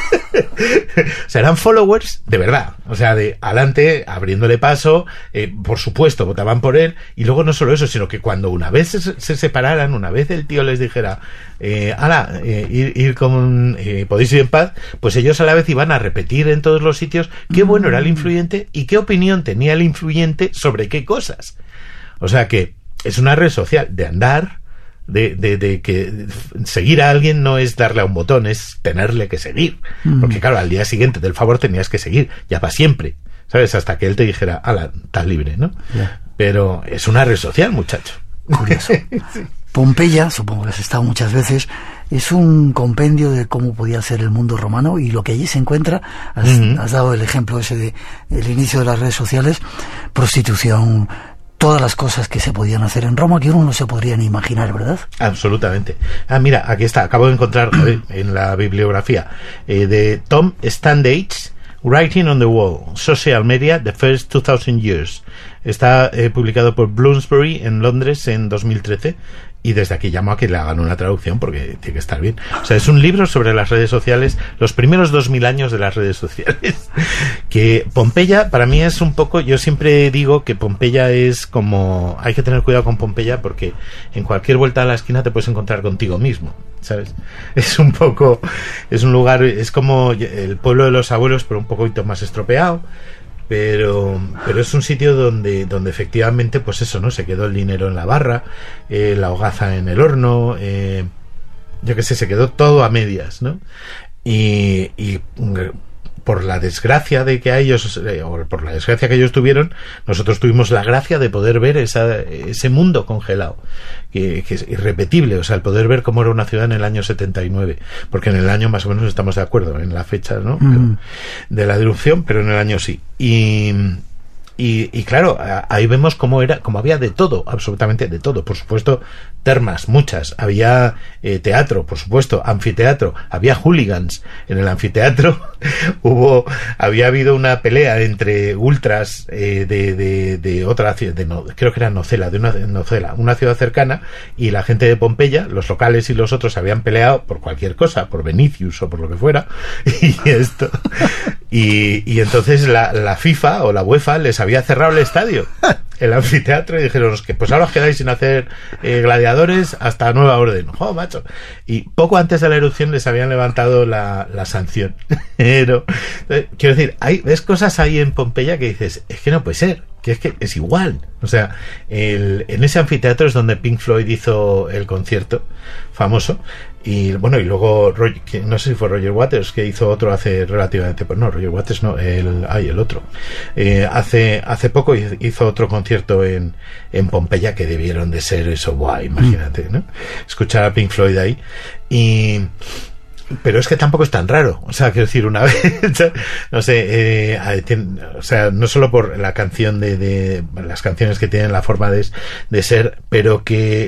O sea, eran followers de verdad, o sea, de adelante, abriéndole paso, eh, por supuesto, votaban por él, y luego no solo eso, sino que cuando una vez se, se separaran, una vez el tío les dijera, eh, ala, eh, ir, ir con, eh, podéis ir en paz, pues ellos a la vez iban a repetir en todos los sitios qué bueno era el influyente y qué opinión tenía el influyente sobre qué cosas. O sea que es una red social de andar, De, de, de que seguir a alguien no es darle a un botón, es tenerle que seguir. Mm. Porque claro, al día siguiente del favor tenías que seguir, ya para siempre, ¿sabes? Hasta que él te dijera, ala, estás libre, ¿no? Yeah. Pero es una red social, muchacho. Curioso. Sí. Pompeya, supongo que has estado muchas veces, es un compendio de cómo podía ser el mundo romano y lo que allí se encuentra. Has, mm-hmm. has dado el ejemplo ese de el inicio de las redes sociales, prostitución, todas las cosas que se podían hacer en Roma que uno no se podría ni imaginar, ¿verdad? Absolutamente. Ah, mira, aquí está, acabo de encontrar ver, en la bibliografía eh, de Tom Standage, Writing on the Wall, Social Media, The First two thousand Years. Está eh, publicado por Bloomsbury en Londres en dos mil trece. Y desde aquí llamo a que le hagan una traducción porque tiene que estar bien. O sea, es un libro sobre las redes sociales, los primeros dos mil años de las redes sociales. Que Pompeya, para mí es un poco, yo siempre digo que Pompeya es como, hay que tener cuidado con Pompeya porque en cualquier vuelta a la esquina te puedes encontrar contigo mismo, ¿sabes? Es un poco, es un lugar, es como el pueblo de los abuelos, pero un poquito más estropeado. Pero, pero es un sitio donde, donde efectivamente, pues eso, ¿no? Se quedó el dinero en la barra, eh, la hogaza en el horno, eh, yo qué sé, se quedó todo a medias, ¿no? Y, y por la desgracia de que a ellos, eh, o por la desgracia que ellos tuvieron, nosotros tuvimos la gracia de poder ver esa, ese mundo congelado, que, que es irrepetible, o sea, el poder ver cómo era una ciudad en el año setenta y nueve, porque en el año más o menos estamos de acuerdo en la fecha, ¿no? Mm. De la erupción, pero en el año sí. Y, y, y claro, ahí vemos cómo era, cómo había de todo, absolutamente de todo. Por supuesto, termas, muchas. Había eh, teatro, por supuesto, anfiteatro. Había hooligans en el anfiteatro. Hubo, había habido una pelea entre ultras eh, de, de, de otra ciudad, de no, creo que era Nocela, de una Nocela, una ciudad cercana, y la gente de Pompeya, los locales y los otros, se habían peleado por cualquier cosa, por Vinicius o por lo que fuera, y esto, y, y entonces la, la FIFA o la UEFA les había cerrado el estadio, el anfiteatro, y dijeron que pues ahora os quedáis sin hacer eh, gladiadores hasta nueva orden. ¡Oh, macho! Y poco antes de la erupción les habían levantado la, la sanción. Pero, eh, quiero decir, hay, ves cosas ahí en Pompeya que dices, es que no puede ser, que es que es igual. O sea, el, en ese anfiteatro es donde Pink Floyd hizo el concierto famoso. Y bueno, y luego Roger, que no sé si fue Roger Waters, que hizo otro hace relativamente, pues no, Roger Waters no, el, ay, el otro eh, hace hace poco hizo otro concierto en, en Pompeya, que debieron de ser eso, guay, imagínate, ¿no? Escuchar a Pink Floyd ahí. Y pero es que tampoco es tan raro, o sea, quiero decir, una vez, no sé, eh, tiene, o sea, no solo por la canción de, de las canciones que tienen la forma de, de ser, pero que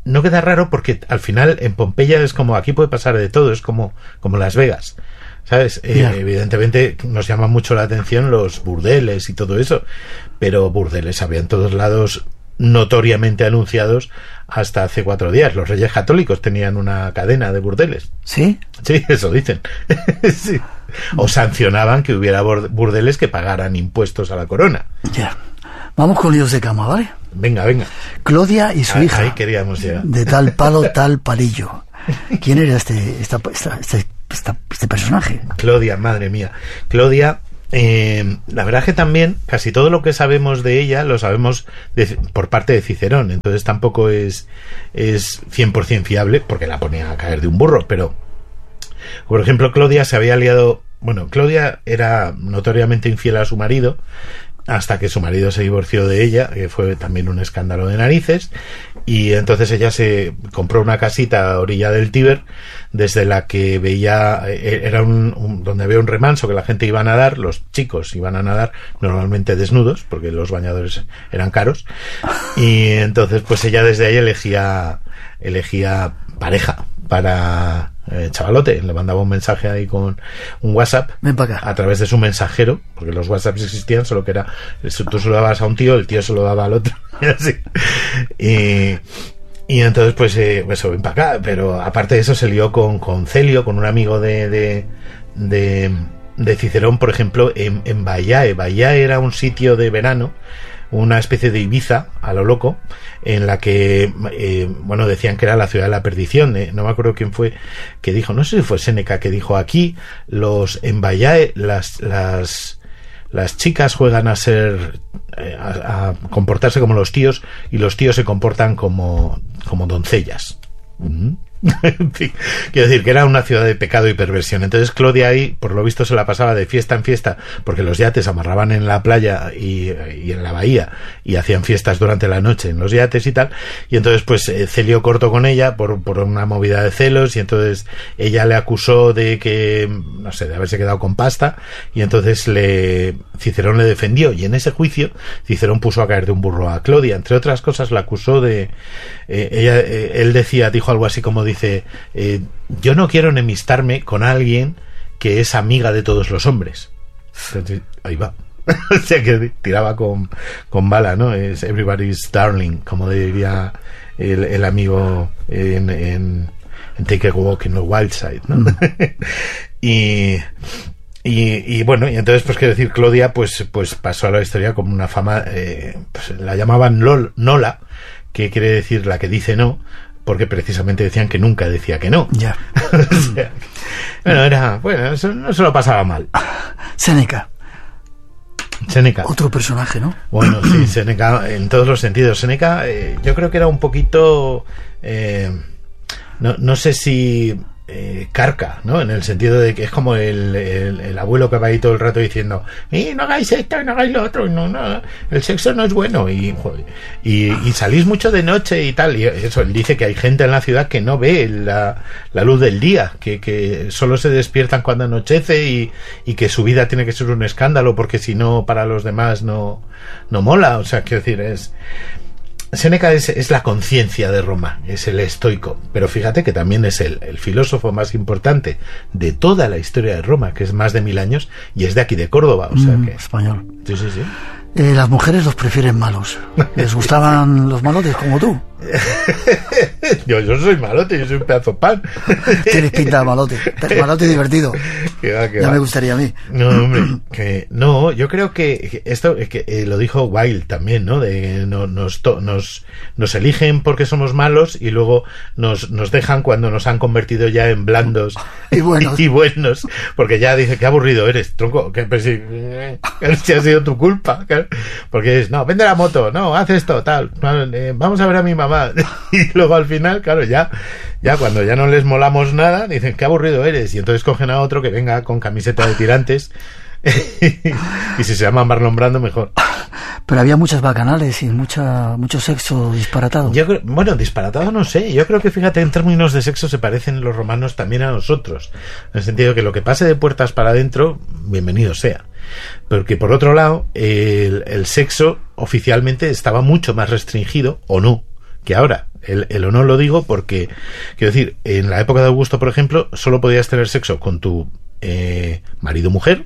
no queda raro porque al final en Pompeya es como, aquí puede pasar de todo, es como, como Las Vegas, ¿sabes? Yeah. Eh, evidentemente nos llama mucho la atención los burdeles y todo eso, pero burdeles había en todos lados, notoriamente anunciados hasta hace cuatro días. Los Reyes Católicos tenían una cadena de burdeles. ¿Sí? Sí, eso dicen. Sí. O sancionaban que hubiera burdeles que pagaran impuestos a la corona. Ya. Vamos con líos de cama, ¿vale? Venga, venga. Claudia y su ahí, hija. Ahí queríamos llegar. De tal palo, tal palillo. ¿Quién era este, esta, esta, este, esta, este personaje? Claudia, madre mía. Claudia, eh, la verdad es que también casi todo lo que sabemos de ella lo sabemos de, por parte de Cicerón. Entonces tampoco es, es cien por ciento fiable, porque la ponía a caer de un burro. Pero, por ejemplo, Claudia se había liado... Bueno, Claudia era notoriamente infiel a su marido, hasta que su marido se divorció de ella, que fue también un escándalo de narices, y entonces ella se compró una casita a orilla del Tíber, desde la que veía, era un, un, donde había un remanso que la gente iba a nadar, los chicos iban a nadar normalmente desnudos, porque los bañadores eran caros, y entonces pues ella desde ahí elegía, elegía pareja para... Eh, chavalote, le mandaba un mensaje ahí con un WhatsApp a través de su mensajero, porque los WhatsApps existían, solo que era tú se lo dabas a un tío, el tío se lo daba al otro y así. Y, y entonces pues eh, eso, ven para acá. Pero aparte de eso se lió con, con Celio, con un amigo de de, de, de Cicerón, por ejemplo, en, en Baiae. Baiae era un sitio de verano, una especie de Ibiza a lo loco, en la que eh, bueno, decían que era la ciudad de la perdición. eh, no me acuerdo quién fue que dijo, no sé si fue Séneca, que dijo, aquí los en Baiae las las las chicas juegan a ser eh, a, a comportarse como los tíos, y los tíos se comportan como como doncellas. Uh-huh. Quiero decir que era una ciudad de pecado y perversión. Entonces Claudia ahí, por lo visto, se la pasaba de fiesta en fiesta, porque los yates amarraban en la playa y, y en la bahía, y hacían fiestas durante la noche en los yates y tal. Y entonces pues eh, Celio cortó con ella por, por una movida de celos, y entonces ella le acusó de que, no sé, de haberse quedado con pasta, y entonces le Cicerón le defendió, y en ese juicio Cicerón puso a caer de un burro a Claudia. Entre otras cosas la acusó de eh, ella eh, él decía, dijo algo así como, dice, eh, yo no quiero enemistarme con alguien que es amiga de todos los hombres. Entonces, ahí va. O sea que tiraba con, con bala, ¿no? Es everybody's darling, como diría el, el amigo en, en, en Take a Walk in the Wild Side, ¿no? Mm. y Y, y bueno, y entonces pues quiero decir, Claudia pues pues pasó a la historia como una fama, eh, pues, la llamaban Lol, Nola, que quiere decir la que dice no, porque precisamente decían que nunca decía que no. Ya. O sea, bueno, era, bueno, eso no se lo pasaba mal. Séneca. Séneca. Otro personaje, ¿no? Bueno, sí, Séneca en todos los sentidos. Séneca, eh, yo creo que era un poquito, eh, no, no sé si eh, carca, ¿no? En el sentido de que es como el, el, el abuelo que va ahí todo el rato diciendo, eh, no hagáis esto, no hagáis lo otro, no, no, el sexo no es bueno, y, y, y salís mucho de noche y tal, y eso, él dice que hay gente en la ciudad que no ve la, la luz del día, que, que solo se despiertan cuando anochece, y, y que su vida tiene que ser un escándalo, porque si no, para los demás no, no mola. O sea, quiero decir, es... Séneca es, es la conciencia de Roma, es el estoico, pero fíjate que también es el, el filósofo más importante de toda la historia de Roma, que es más de mil años, y es de aquí de Córdoba, o sea mm, que... español. Sí, sí, sí. Eh, las mujeres los prefieren malos. ¿Les gustaban los malotes como tú? yo, yo soy malote, yo soy un pedazo de pan. Tienes pinta de malote. Malote divertido. Que va, que ya va. Me gustaría a mí. No, hombre, que no, yo creo que esto que eh, lo dijo Wilde también, ¿no? De no, nos, to, nos nos eligen porque somos malos, y luego nos, nos dejan cuando nos han convertido ya en blandos y buenos. y buenos, porque ya dice, qué aburrido eres, tronco, que pues, si, si ha sido tu culpa, porque es, no, vende la moto, no, haz esto, tal, eh, vamos a ver a mi mamá. Y luego al final, claro, ya ya cuando ya no les molamos nada, dicen, qué aburrido eres, y entonces cogen a otro que venga con camiseta de tirantes y si se llama Marlon Brando, mejor. Pero había muchas bacanales y mucha mucho sexo disparatado. Yo creo, bueno, disparatado no sé, yo creo que, fíjate, en términos de sexo se parecen los romanos también a nosotros, en el sentido que lo que pase de puertas para adentro, bienvenido sea. Porque por otro lado, el, el sexo oficialmente estaba mucho más restringido, o no, que ahora. El, el o no lo digo porque, quiero decir, en la época de Augusto, por ejemplo, solo podías tener sexo con tu eh, marido o mujer,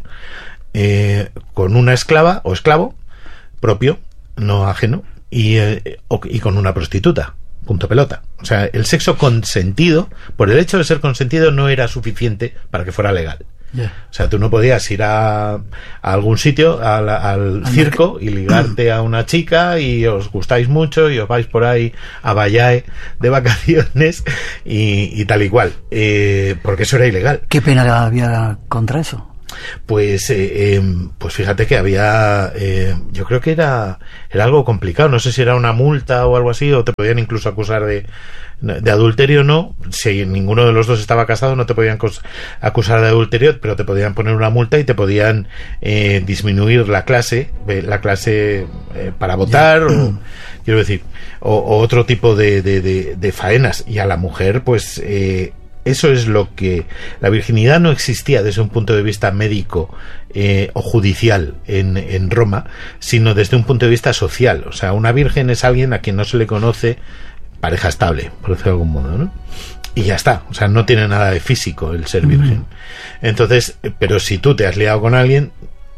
eh, con una esclava o esclavo propio, no ajeno, y, eh, o, y con una prostituta. Punto pelota. O sea, el sexo consentido, por el hecho de ser consentido, no era suficiente para que fuera legal. Yeah. O sea, tú no podías ir a, a algún sitio, a la, al circo, y ligarte a una chica y os gustáis mucho y os vais por ahí a Vallae de vacaciones y, y tal y cual, eh, porque eso era ilegal. ¿Qué pena había contra eso? Pues eh, eh, pues fíjate que había, eh, yo creo que era era algo complicado, no sé si era una multa o algo así, o te podían incluso acusar de de adulterio. No, si ninguno de los dos estaba casado no te podían acusar de adulterio, pero te podían poner una multa y te podían eh, disminuir la clase la clase eh, para votar, o quiero decir, o, o otro tipo de, de, de, de faenas. Y a la mujer, pues eh, eso es lo que... La virginidad no existía desde un punto de vista médico eh, o judicial en, en Roma, sino desde un punto de vista social. O sea, una virgen es alguien a quien no se le conoce pareja estable, por decirlo de algún modo, ¿no? Y ya está. O sea, no tiene nada de físico el ser virgen. Entonces, pero si tú te has liado con alguien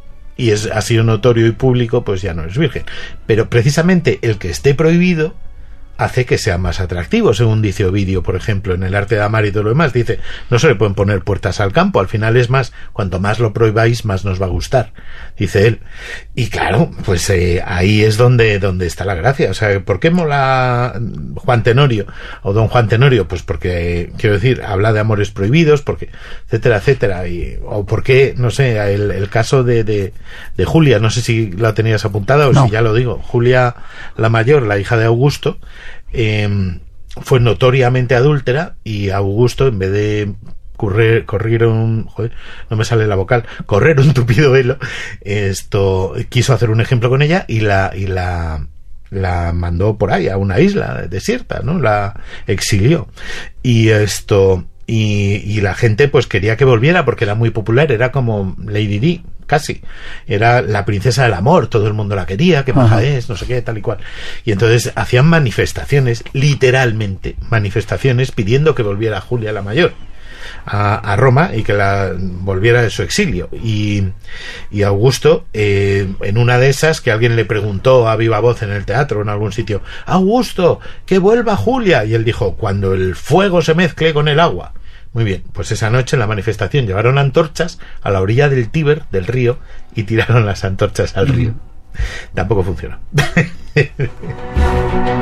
y es, ha sido notorio y público, pues ya no eres virgen. Pero precisamente el que esté prohibido hace que sea más atractivo, según dice Ovidio, por ejemplo, en el arte de amar y todo lo demás. Dice, no se le pueden poner puertas al campo, al final es más, cuanto más lo prohibáis, más nos va a gustar, dice él. Y claro, pues eh, ahí es donde, donde está la gracia. O sea, ¿por qué mola Juan Tenorio o don Juan Tenorio? Pues porque, eh, quiero decir, habla de amores prohibidos, porque, etcétera, etcétera. Y, o por qué, no sé, el, el caso de, de, de Julia, no sé si la tenías apuntada o no. Si ya lo digo, Julia la mayor, la hija de Augusto, Eh, fue notoriamente adúltera, y Augusto, en vez de correr, correr un, joder, no me sale la vocal, correr un tupido velo, esto, quiso hacer un ejemplo con ella y la, y la, la mandó por ahí a una isla desierta, ¿no? La exilió. Y esto, y, y la gente pues quería que volviera porque era muy popular, era como Lady Di, casi, era la princesa del amor, todo el mundo la quería, qué maja es, no sé qué, tal y cual. Y entonces hacían manifestaciones, literalmente manifestaciones, pidiendo que volviera Julia la mayor a, a Roma y que la volviera de su exilio. Y, y Augusto, eh, en una de esas, que alguien le preguntó a viva voz en el teatro o en algún sitio, Augusto, que vuelva Julia, y él dijo, cuando el fuego se mezcle con el agua. Muy bien, pues esa noche en la manifestación llevaron antorchas a la orilla del Tíber, del río, y tiraron las antorchas al río. Tampoco funcionó.